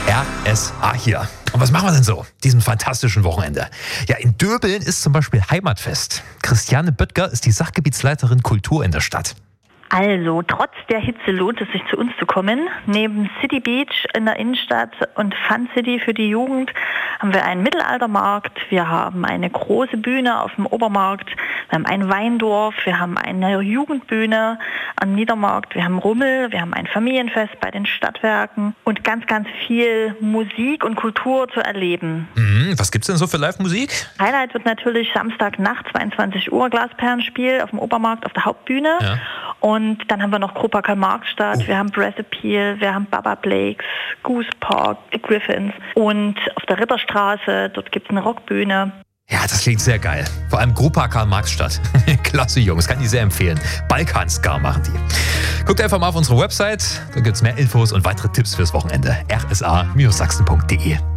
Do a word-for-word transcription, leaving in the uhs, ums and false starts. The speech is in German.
R S A hier. Und was machen wir denn so diesem fantastischen Wochenende? Ja, in Döbeln ist zum Beispiel Heimatfest. Christiane Böttger ist die Sachgebietsleiterin Kultur in der Stadt. Also, trotz der Hitze lohnt es sich, zu uns zu kommen. Neben City Beach in der Innenstadt und Fun City für die Jugend haben wir einen Mittelaltermarkt, wir haben eine große Bühne auf dem Obermarkt, wir haben ein Weindorf, wir haben eine Jugendbühne am Niedermarkt, wir haben Rummel, wir haben ein Familienfest bei den Stadtwerken und ganz, ganz viel Musik und Kultur zu erleben. Mhm, was gibt's denn so für Live-Musik? Highlight wird natürlich Samstagnacht, zweiundzwanzig Uhr, Glasperlenspiel auf dem Obermarkt auf der Hauptbühne. Ja. Und dann haben wir noch Gruppa Karl-Marx-Stadt, Oh. wir haben Brass Appeal, wir haben Baba Blakes, Goose Park, Griffins. Und auf der Ritterstraße, dort gibt es eine Rockbühne. Ja, das klingt sehr geil. Vor allem Gruppa Karl-Marx-Stadt. Klasse Jungs, kann ich sehr empfehlen. Balkan-Ska machen die. Guckt einfach mal auf unsere Website, da gibt's mehr Infos und weitere Tipps fürs Wochenende. r s a Bindestrich sachsen punkt d e